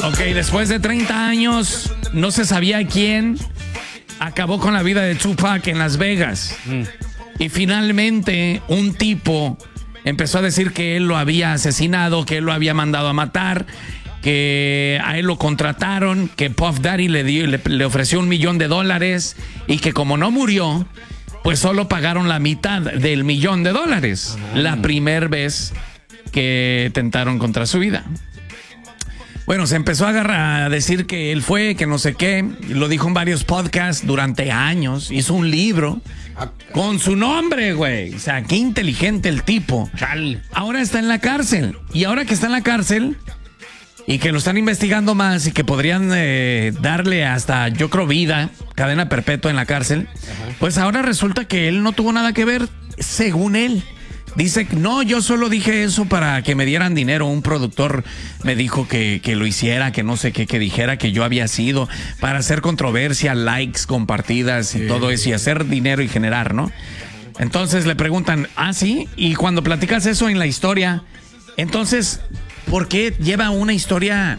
Ok, después de 30 años, no se sabía quién acabó con la vida de Tupac en Las Vegas. Y finalmente, un tipo empezó a decir que él lo había asesinado, que él lo había mandado a matar, que a él lo contrataron, que Puff Daddy le ofreció $1 millón y que como no murió, pues solo pagaron la mitad del $1 millón. La primera vez que tentaron contra su vida. Bueno, se empezó a decir que él fue, que no sé qué. Lo dijo en varios podcasts durante años. Hizo un libro con su nombre, güey. O sea, qué inteligente el tipo. Ahora está en la cárcel. Y ahora que está en la cárcel y que lo están investigando más y que podrían darle hasta, yo creo, vida, cadena perpetua en la cárcel, pues ahora resulta que él no tuvo nada que ver, según él. Dice, no, yo solo dije eso para que me dieran dinero. Un productor me dijo que lo hiciera, que no sé qué, que dijera que yo había sido, para hacer controversia, likes, compartidas y todo eso, y hacer dinero y generar, ¿no? Entonces le preguntan, ¿sí? Y cuando platicas eso en la historia, entonces, ¿por qué lleva una historia,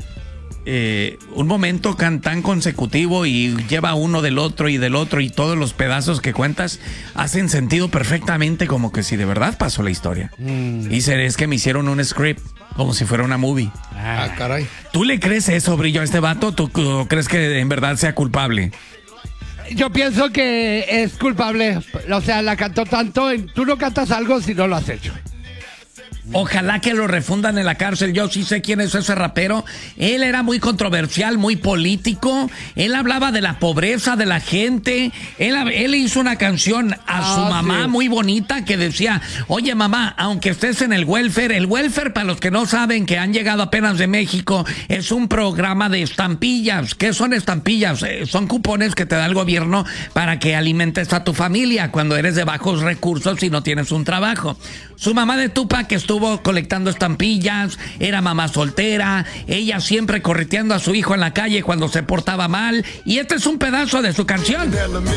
un momento tan consecutivo y lleva uno del otro y todos los pedazos que cuentas hacen sentido perfectamente, como que si de verdad pasó la historia? Dice, es que me hicieron un script como si fuera una movie. Caray. ¿Tú le crees eso, Brillo, a este vato? ¿Tú crees que en verdad sea culpable? Yo pienso que es culpable. O sea, la cantó tanto. Tú no cantas algo si no lo has hecho. Ojalá que lo refundan en la cárcel. Yo sí sé quién es ese rapero. Él era muy controversial, muy político. Él hablaba de la pobreza de la gente. Él hizo una canción a su mamá muy bonita que decía, oye mamá, aunque estés en el welfare, para los que no saben, que han llegado apenas de México, es un programa de estampillas. ¿Qué son estampillas? Son cupones que te da el gobierno para que alimentes a tu familia cuando eres de bajos recursos y no tienes un trabajo. Su mamá de Tupac estuvo colectando estampillas, era mamá soltera, ella siempre correteando a su hijo en la calle cuando se portaba mal, y este es un pedazo de su canción.